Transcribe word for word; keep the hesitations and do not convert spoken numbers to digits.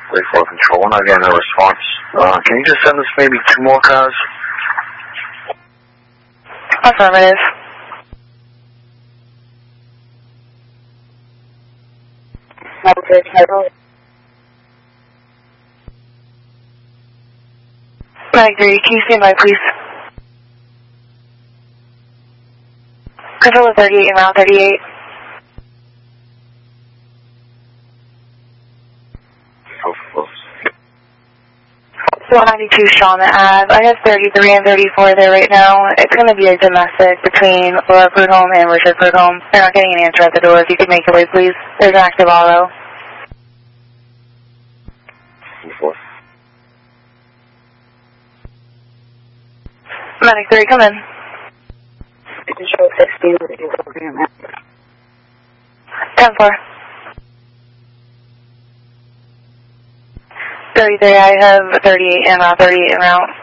Wait for control. We're not getting a response. Uh, can you just send us maybe two more cars? Affirmative. nine three, can you stand by, please? Control thirty-eight and route thirty-eight. one ninety-two Shauna Ave. I have thirty-three and thirty-four there right now. It's going to be a domestic between Laura Prudhomme and Richard Prudhomme. They're not getting an answer at the door. If you could make your way, please. There's an active auto. Medic three, come in. Control sixteen. ten four. thirty-three, I have thirty-eight and route thirty-eight and route.